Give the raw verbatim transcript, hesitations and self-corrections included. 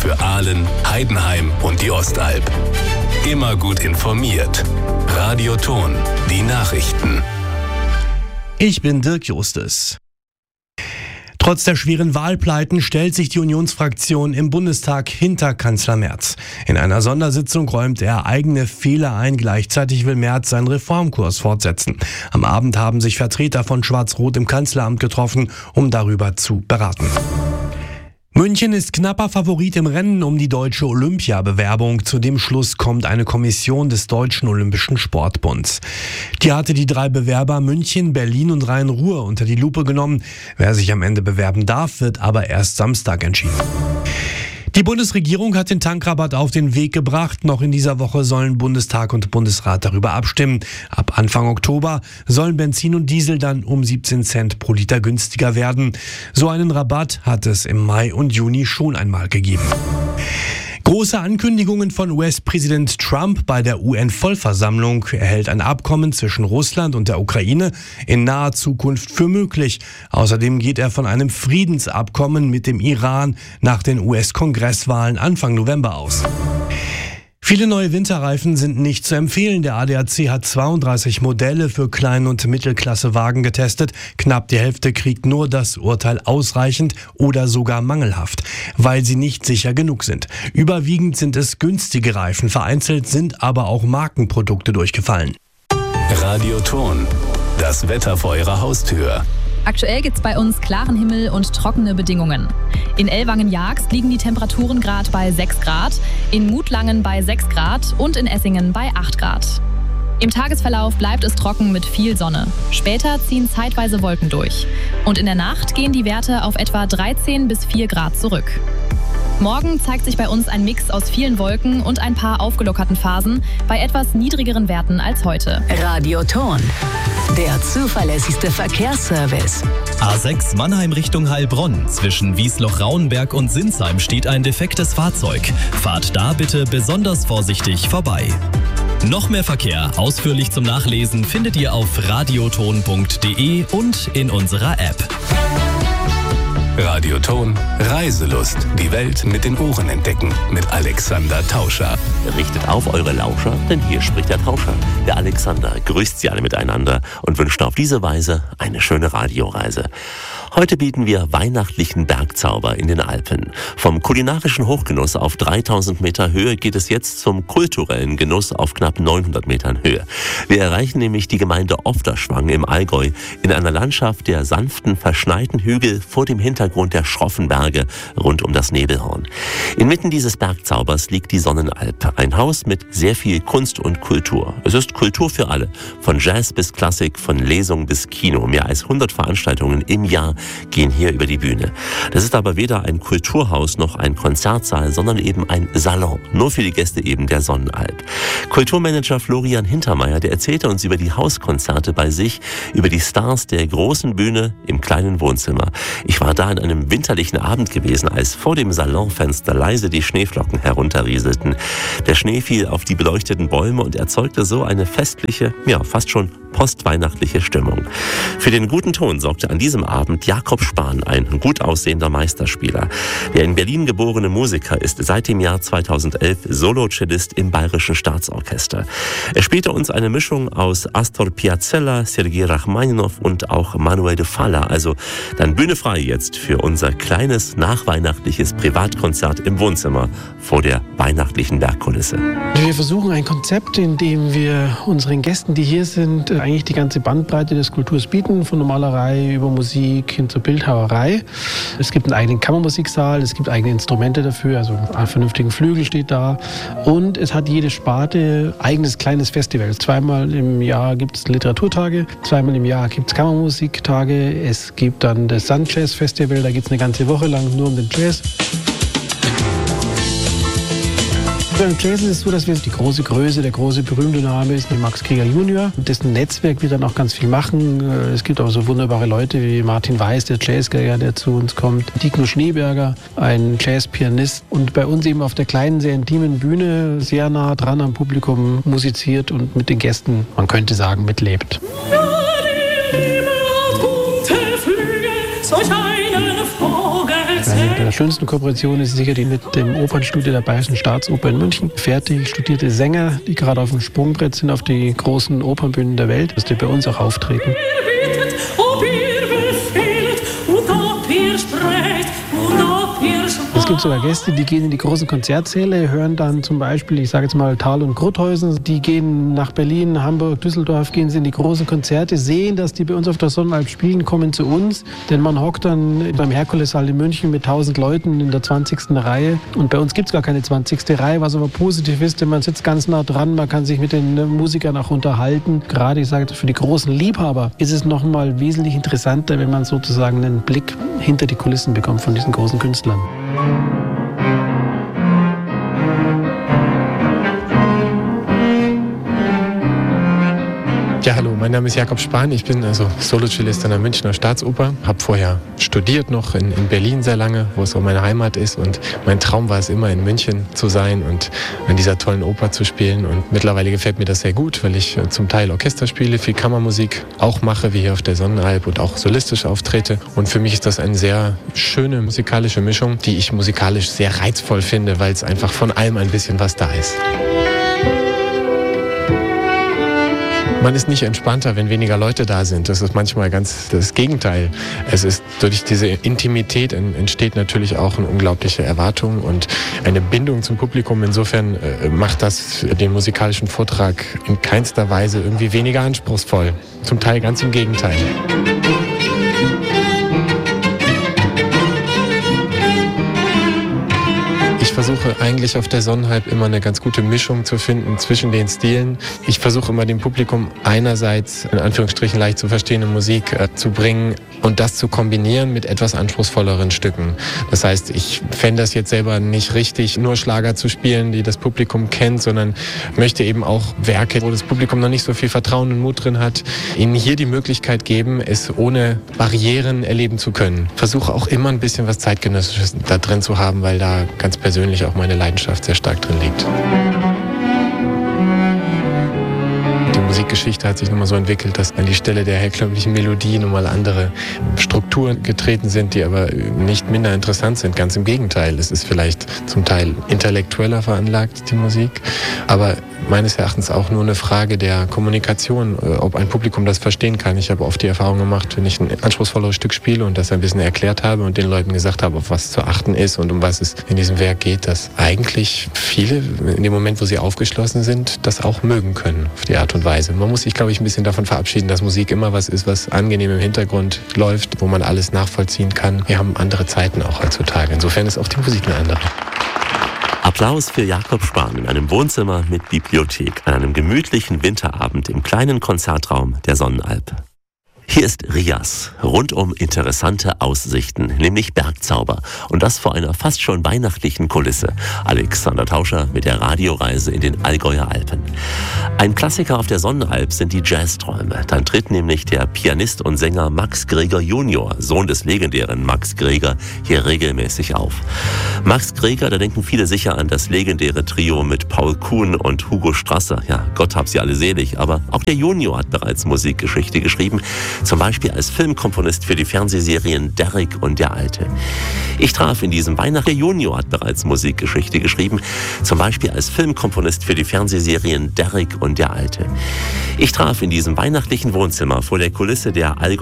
Für Aalen, Heidenheim und die Ostalb. Immer gut informiert. Radio Ton, die Nachrichten. Ich bin Dirk Justus. Trotz der schweren Wahlpleiten stellt sich die Unionsfraktion im Bundestag hinter Kanzler Merz. In einer Sondersitzung räumt er eigene Fehler ein. Gleichzeitig will Merz seinen Reformkurs fortsetzen. Am Abend haben sich Vertreter von Schwarz-Rot im Kanzleramt getroffen, um darüber zu beraten. München ist knapper Favorit im Rennen um die deutsche Olympiabewerbung. Zu dem Schluss kommt eine Kommission des Deutschen Olympischen Sportbunds. Die hatte die drei Bewerber München, Berlin und Rhein-Ruhr unter die Lupe genommen. Wer sich am Ende bewerben darf, wird aber erst Samstag entschieden. Die Bundesregierung hat den Tankrabatt auf den Weg gebracht. Noch in dieser Woche sollen Bundestag und Bundesrat darüber abstimmen. Ab Anfang Oktober sollen Benzin und Diesel dann um siebzehn Cent pro Liter günstiger werden. So einen Rabatt hat es im Mai und Juni schon einmal gegeben. Große Ankündigungen von U S-Präsident Trump bei der U N-Vollversammlung. Er hält ein Abkommen zwischen Russland und der Ukraine in naher Zukunft für möglich. Außerdem geht er von einem Friedensabkommen mit dem Iran nach den U S-Kongresswahlen Anfang November aus. Viele neue Winterreifen sind nicht zu empfehlen. Der A D A C hat zweiunddreißig Modelle für Klein- und Mittelklassewagen getestet. Knapp die Hälfte kriegt nur das Urteil ausreichend oder sogar mangelhaft, weil sie nicht sicher genug sind. Überwiegend sind es günstige Reifen, vereinzelt sind aber auch Markenprodukte durchgefallen. Radio Ton, das Wetter vor Ihrer Haustür. Aktuell gibt's bei uns klaren Himmel und trockene Bedingungen. In Ellwangen-Jagst liegen die Temperaturen gerade bei sechs Grad, in Mutlangen bei sechs Grad und in Essingen bei acht Grad. Im Tagesverlauf bleibt es trocken mit viel Sonne. Später ziehen zeitweise Wolken durch. Und in der Nacht gehen die Werte auf etwa dreizehn bis vier Grad zurück. Morgen zeigt sich bei uns ein Mix aus vielen Wolken und ein paar aufgelockerten Phasen bei etwas niedrigeren Werten als heute. Radio Ton, der zuverlässigste Verkehrsservice. A sechs Mannheim Richtung Heilbronn. Zwischen Wiesloch-Rauenberg und Sinsheim steht ein defektes Fahrzeug. Fahrt da bitte besonders vorsichtig vorbei. Noch mehr Verkehr ausführlich zum Nachlesen findet ihr auf radioton punkt de und in unserer App. Radio Ton, Reiselust. Die Welt mit den Ohren entdecken. Mit Alexander Tauscher. Richtet auf eure Lauscher, denn hier spricht der Tauscher. Der Alexander grüßt sie alle miteinander und wünscht auf diese Weise eine schöne Radioreise. Heute bieten wir weihnachtlichen Bergzauber in den Alpen. Vom kulinarischen Hochgenuss auf dreitausend Meter Höhe geht es jetzt zum kulturellen Genuss auf knapp neunhundert Metern Höhe. Wir erreichen nämlich die Gemeinde Ofterschwang im Allgäu in einer Landschaft der sanften, verschneiten Hügel vor dem Hintergrund der schroffen Berge rund um das Nebelhorn. Inmitten dieses Bergzaubers liegt die Sonnenalp, ein Haus mit sehr viel Kunst und Kultur. Es ist Kultur für alle, von Jazz bis Klassik, von Lesung bis Kino. Mehr als hundert Veranstaltungen im Jahr gehen hier über die Bühne. Das ist aber weder ein Kulturhaus noch ein Konzertsaal, sondern eben ein Salon. Nur für die Gäste eben der Sonnenalp. Kulturmanager Florian Hintermeier, der erzählte uns über die Hauskonzerte bei sich, über die Stars der großen Bühne im kleinen Wohnzimmer. Ich war da an einem winterlichen Abend gewesen, als vor dem Salonfenster leise die Schneeflocken herunterrieselten. Der Schnee fiel auf die beleuchteten Bäume und erzeugte so eine festliche, ja fast schon postweihnachtliche Stimmung. Für den guten Ton sorgte an diesem Abend Jakob Spahn, ein gut aussehender Meisterspieler. Der in Berlin geborene Musiker ist seit dem Jahr zweitausendelf Solo-Cellist im Bayerischen Staatsorchester. Er spielte uns eine Mischung aus Astor Piazzolla, Sergei Rachmaninow und auch Manuel de Falla. Also dann Bühne frei jetzt für unser kleines nachweihnachtliches Privatkonzert im Wohnzimmer vor der weihnachtlichen Bergkulisse. Wir versuchen ein Konzept, in dem wir unseren Gästen, die hier sind, eigentlich die ganze Bandbreite des Kulturs bieten, von Malerei über Musik hin zur Bildhauerei. Es gibt einen eigenen Kammermusiksaal, es gibt eigene Instrumente dafür, also einen vernünftigen Flügel steht da. Und es hat jede Sparte eigenes kleines Festival. Zweimal im Jahr gibt es Literaturtage, zweimal im Jahr gibt es Kammermusiktage, es gibt dann das Sun Jazz Festival, da geht es eine ganze Woche lang nur um den Jazz. Beim Jazz ist es so, dass wir die große Größe, der große berühmte Name ist Max Greger Junior Dessen Netzwerk wird dann auch ganz viel machen. Es gibt aber so wunderbare Leute wie Martin Weiß, der Jazzgeiger, der zu uns kommt. Dino Schneeberger, ein Jazzpianist. Und bei uns eben auf der kleinen, sehr intimen Bühne, sehr nah dran am Publikum musiziert und mit den Gästen, man könnte sagen, mitlebt. Solch einen Vogel Eine der der schönsten Kooperation ist sicher die mit dem Opernstudio der Bayerischen Staatsoper in München. Fertig studierte Sänger, die gerade auf dem Sprungbrett sind auf die großen Opernbühnen der Welt, dass die bei uns auch auftreten. Es gibt sogar Gäste, die gehen in die großen Konzertsäle, hören dann zum Beispiel, ich sage jetzt mal Thal und Grotthausen, die gehen nach Berlin, Hamburg, Düsseldorf, gehen sie in die großen Konzerte, sehen, dass die bei uns auf der Sonnenalp spielen, kommen zu uns, denn man hockt dann beim Herkulessaal in München mit tausend Leuten in der zwanzigsten Reihe und bei uns gibt es gar keine zwanzigste Reihe, was aber positiv ist, denn man sitzt ganz nah dran, man kann sich mit den Musikern auch unterhalten. Gerade, ich sage, für die großen Liebhaber ist es noch mal wesentlich interessanter, wenn man sozusagen einen Blick hinter die Kulissen bekommt von diesen großen Künstlern. Ja, hallo, mein Name ist Jakob Spahn. Ich bin also Solo-Cellist an der Münchner Staatsoper. Habe vorher studiert noch in, in Berlin sehr lange, wo es auch meine Heimat ist. Und mein Traum war es immer, in München zu sein und an dieser tollen Oper zu spielen. Und mittlerweile gefällt mir das sehr gut, weil ich zum Teil Orchester spiele, viel Kammermusik auch mache, wie hier auf der Sonnenalp und auch solistisch auftrete. Und für mich ist das eine sehr schöne musikalische Mischung, die ich musikalisch sehr reizvoll finde, weil es einfach von allem ein bisschen was da ist. Man ist nicht entspannter, wenn weniger Leute da sind. Das ist manchmal ganz das Gegenteil. Es ist durch diese Intimität entsteht natürlich auch eine unglaubliche Erwartung und eine Bindung zum Publikum. Insofern macht das den musikalischen Vortrag in keinster Weise irgendwie weniger anspruchsvoll. Zum Teil ganz im Gegenteil. Ich versuche eigentlich auf der Sonnenalp immer eine ganz gute Mischung zu finden zwischen den Stilen. Ich versuche immer dem Publikum einerseits in Anführungsstrichen leicht zu verstehende Musik äh, zu bringen und das zu kombinieren mit etwas anspruchsvolleren Stücken. Das heißt, ich fände das jetzt selber nicht richtig, nur Schlager zu spielen, die das Publikum kennt, sondern möchte eben auch Werke, wo das Publikum noch nicht so viel Vertrauen und Mut drin hat, ihnen hier die Möglichkeit geben, es ohne Barrieren erleben zu können. Versuche auch immer ein bisschen was Zeitgenössisches da drin zu haben, weil da ganz persönlich auch meine Leidenschaft sehr stark drin liegt. Die Musikgeschichte hat sich nochmal so entwickelt, dass an die Stelle der herkömmlichen Melodie nochmal andere Strukturen getreten sind, die aber nicht minder interessant sind. Ganz im Gegenteil, es ist vielleicht zum Teil intellektueller veranlagt, die Musik, aber meines Erachtens auch nur eine Frage der Kommunikation, ob ein Publikum das verstehen kann. Ich habe oft die Erfahrung gemacht, wenn ich ein anspruchsvolleres Stück spiele und das ein bisschen erklärt habe und den Leuten gesagt habe, auf was zu achten ist und um was es in diesem Werk geht, dass eigentlich viele in dem Moment, wo sie aufgeschlossen sind, das auch mögen können auf die Art und Weise. Man muss sich, glaube ich, ein bisschen davon verabschieden, dass Musik immer was ist, was angenehm im Hintergrund läuft, wo man alles nachvollziehen kann. Wir haben andere Zeiten auch heutzutage. Insofern ist auch die Musik eine andere. Applaus für Jakob Spahn in einem Wohnzimmer mit Bibliothek an einem gemütlichen Winterabend im kleinen Konzertraum der Sonnenalp. Hier ist Rias, rundum interessante Aussichten, nämlich Bergzauber. Und das vor einer fast schon weihnachtlichen Kulisse. Alexander Tauscher mit der Radioreise in den Allgäuer Alpen. Ein Klassiker auf der Sonnenalp sind die Jazzträume. Dann tritt nämlich der Pianist und Sänger Max Greger Junior, Sohn des legendären Max Greger, hier regelmäßig auf. Max Greger, da denken viele sicher an das legendäre Trio mit Paul Kuhn und Hugo Strasser. Ja, Gott hab sie alle selig, aber auch der Junior hat bereits Musikgeschichte geschrieben. Zum Beispiel als Filmkomponist für die Fernsehserien Derrick und der Alte. Ich traf in diesem Weihnachten, der Junior hat bereits Musikgeschichte geschrieben, zum Beispiel als Filmkomponist für die Fernsehserien Derrick und der Alte. Ich traf in diesem weihnachtlichen Wohnzimmer vor der Kulisse der Allgäuer